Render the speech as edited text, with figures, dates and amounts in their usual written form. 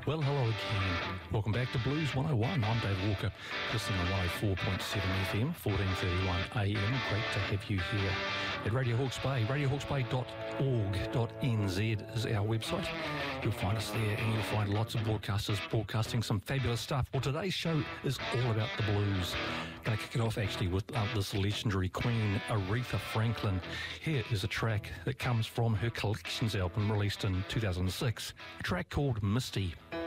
Well, hello again. Welcome back to Blues 101. I'm Dave Walker, listening on 104.7 FM, 1431 AM. Great to have you here at Radio Hawke's Bay. RadioHawke'sBay.org.nz is our website. You'll find us there, and you'll find lots of broadcasters broadcasting some fabulous stuff. Well, today's show is all about the blues. Going to kick it off, actually, with this legendary queen, Aretha Franklin. Here is a track that comes from her Collections album released in 2006, a track called Misty.